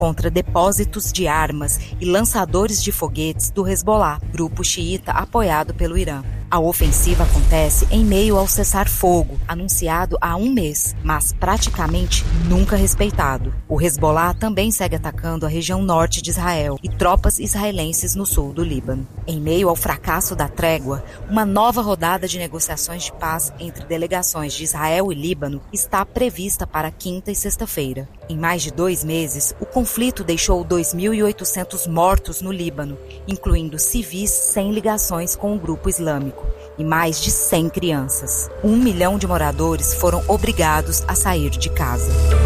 contra depósitos de armas e lançadores de foguetes do Hezbollah, grupo xiita apoiado pelo Irã. A ofensiva acontece em meio ao cessar-fogo, anunciado há um mês, mas praticamente nunca respeitado. O Hezbollah também segue atacando a região norte de Israel e tropas israelenses no sul do Líbano. Em meio ao fracasso da trégua, uma nova rodada de negociações de paz entre delegações de Israel e Líbano está prevista para quinta e sexta-feira. Em mais de 2 meses, o conflito deixou 2.800 mortos no Líbano, incluindo civis sem ligações com o grupo islâmico, e mais de 100 crianças. 1 milhão de moradores foram obrigados a sair de casa.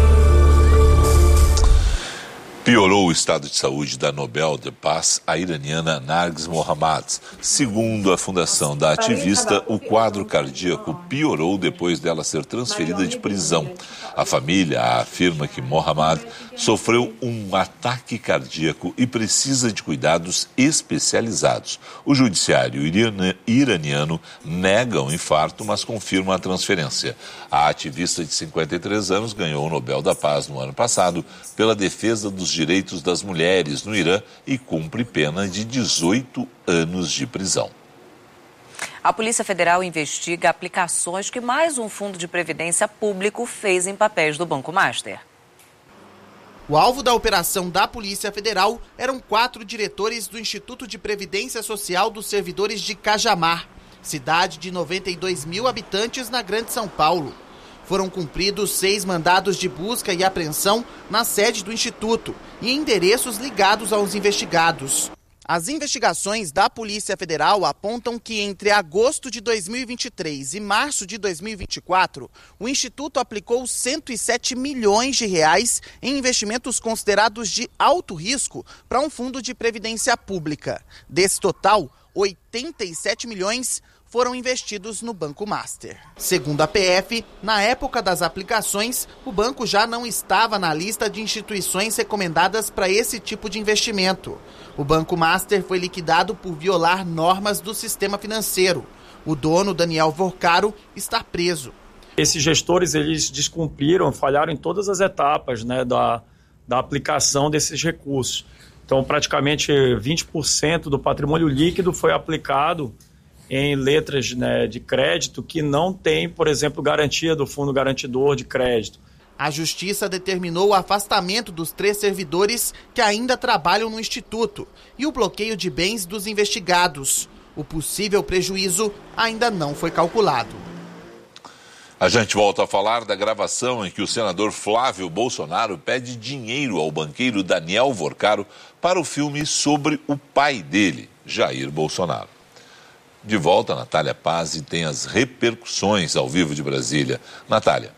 Piorou o estado de saúde da Nobel de Paz, a iraniana Narges Mohammad. Segundo a fundação da ativista, o quadro cardíaco piorou depois dela ser transferida de prisão. A família afirma que Mohammad sofreu um ataque cardíaco e precisa de cuidados especializados. O judiciário iraniano nega o infarto, mas confirma a transferência. A ativista de 53 anos ganhou o Nobel da Paz no ano passado pela defesa dos direitos das mulheres no Irã e cumpre pena de 18 anos de prisão. A Polícia Federal investiga aplicações que mais um fundo de previdência público fez em papéis do Banco Master. O alvo da operação da Polícia Federal eram 4 diretores do Instituto de Previdência Social dos Servidores de Cajamar, cidade de 92 mil habitantes na Grande São Paulo. Foram cumpridos 6 mandados de busca e apreensão na sede do Instituto e em endereços ligados aos investigados. As investigações da Polícia Federal apontam que entre agosto de 2023 e março de 2024, o Instituto aplicou 107 milhões de reais em investimentos considerados de alto risco para um fundo de previdência pública. Desse total, 87 milhões foram investidos no Banco Master. Segundo a PF, na época das aplicações, o banco já não estava na lista de instituições recomendadas para esse tipo de investimento. O Banco Master foi liquidado por violar normas do sistema financeiro. O dono, Daniel Vorcaro, está preso. Esses gestores, eles descumpriram, falharam em todas as etapas, da aplicação desses recursos. Então, praticamente 20% do patrimônio líquido foi aplicado em letras de crédito que não tem, por exemplo, garantia do fundo garantidor de crédito. A Justiça determinou o afastamento dos 3 servidores que ainda trabalham no Instituto e o bloqueio de bens dos investigados. O possível prejuízo ainda não foi calculado. A gente volta a falar da gravação em que o senador Flávio Bolsonaro pede dinheiro ao banqueiro Daniel Vorcaro para o filme sobre o pai dele, Jair Bolsonaro. De volta, Natália Pazzi tem as repercussões ao vivo de Brasília. Natália.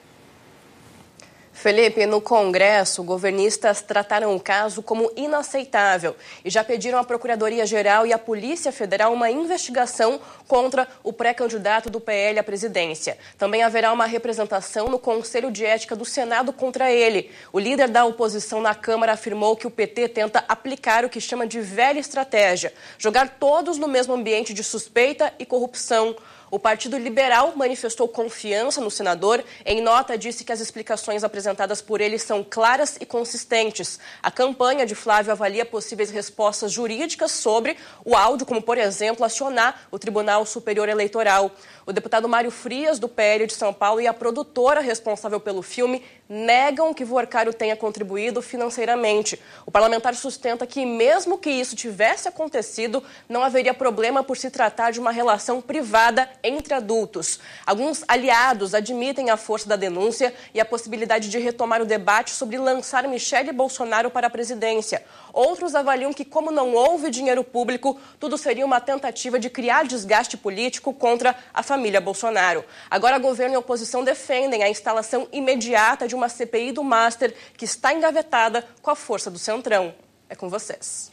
Felipe, no Congresso, governistas trataram o caso como inaceitável e já pediram à Procuradoria-Geral e à Polícia Federal uma investigação contra o pré-candidato do PL à presidência. Também haverá uma representação no Conselho de Ética do Senado contra ele. O líder da oposição na Câmara afirmou que o PT tenta aplicar o que chama de velha estratégia, jogar todos no mesmo ambiente de suspeita e corrupção. O Partido Liberal manifestou confiança no senador. Em nota, disse que as explicações apresentadas por ele são claras e consistentes. A campanha de Flávio avalia possíveis respostas jurídicas sobre o áudio, como, por exemplo, acionar o Tribunal Superior Eleitoral. O deputado Mário Frias, do PL de São Paulo, e a produtora responsável pelo filme negam que Vorcaro tenha contribuído financeiramente. O parlamentar sustenta que, mesmo que isso tivesse acontecido, não haveria problema por se tratar de uma relação privada entre adultos. Alguns aliados admitem a força da denúncia e a possibilidade de retomar o debate sobre lançar Michele Bolsonaro para a presidência. Outros avaliam que, como não houve dinheiro público, tudo seria uma tentativa de criar desgaste político contra a família Bolsonaro. Agora, governo e oposição defendem a instalação imediata de uma CPI do Master, que está engavetada com a força do Centrão. É com vocês.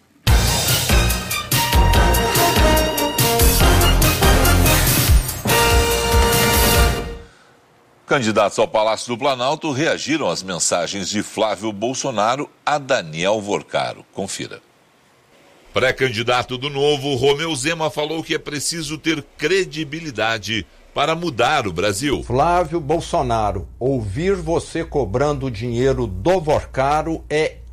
Candidatos ao Palácio do Planalto reagiram às mensagens de Flávio Bolsonaro a Daniel Vorcaro. Confira. Pré-candidato do Novo, Romeu Zema falou que é preciso ter credibilidade para mudar o Brasil. Flávio Bolsonaro, ouvir você cobrando dinheiro do Vorcaro é